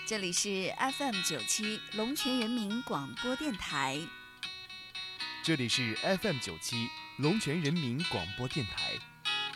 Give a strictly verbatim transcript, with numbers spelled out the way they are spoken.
这里是 F M 九七龙泉人民广播电台。 这里是 F M 九七龙泉人民广播电台。